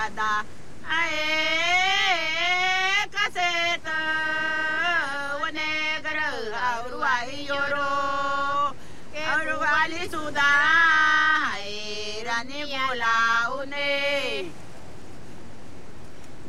दा आए कसेत वने गर औरुवाई योरो औरुवाली सुदा रानी बोलाऊने